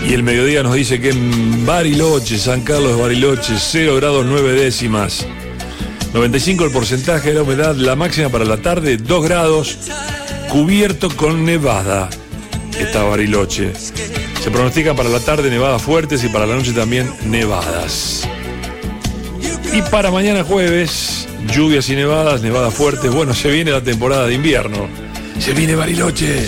Y el mediodía nos dice que en Bariloche, San Carlos de Bariloche, 0 grados 9 décimas. 95 el porcentaje de la humedad, la máxima para la tarde, 2 grados, cubierto con nevada. Está Bariloche. Se pronostica para la tarde nevadas fuertes y para la noche también nevadas. Y para mañana jueves, lluvias y nevadas, nevadas fuertes. Bueno, se viene la temporada de invierno. Se viene Bariloche.